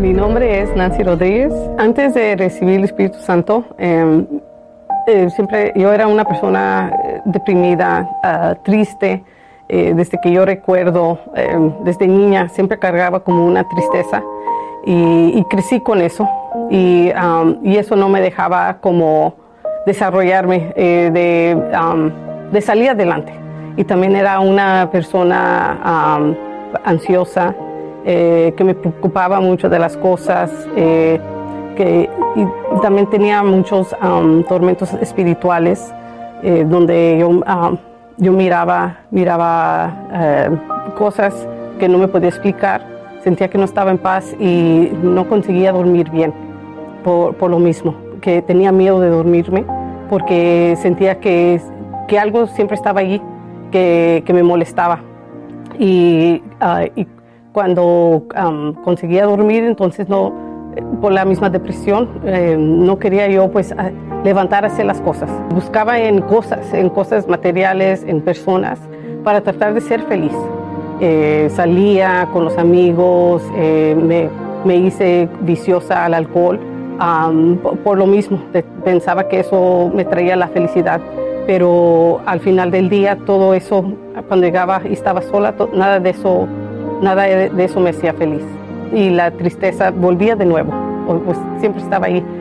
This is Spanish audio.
Mi nombre es Nancy Rodríguez. Antes de recibir el Espíritu Santo, siempre yo era una persona deprimida, triste. Desde que yo recuerdo, desde niña, siempre cargaba como una tristeza y crecí con eso. Y eso no me dejaba como desarrollarme, de salir adelante. Y también era una persona ansiosa, que me preocupaba mucho de las cosas, y también tenía muchos tormentos espirituales, donde yo miraba cosas que no me podía explicar, sentía que no estaba en paz y no conseguía dormir bien por lo mismo, que tenía miedo de dormirme porque sentía que algo siempre estaba allí, que me molestaba. Y cuando conseguía dormir, entonces no, por la misma depresión, no quería yo pues levantar a hacer las cosas. Buscaba en cosas materiales, en personas, para tratar de ser feliz. Salía con los amigos, me hice viciosa al alcohol, por lo mismo, pensaba que eso me traía la felicidad. Pero al final del día, todo eso, cuando llegaba y estaba sola, nada de eso me hacía feliz. Y la tristeza volvía de nuevo, pues siempre estaba ahí.